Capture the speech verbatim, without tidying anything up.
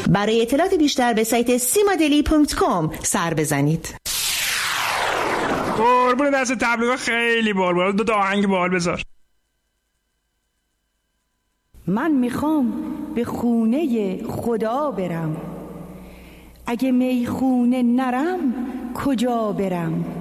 برای اطلاعات بیشتر به سایت سیمادلی دات کام سر بزنید. قربون دست تبلیغ خیلی بال بال. دو تا آهنگ بال بذار. من میخوام به خونه خدا برم، اگه میخونه نرم کجا برم؟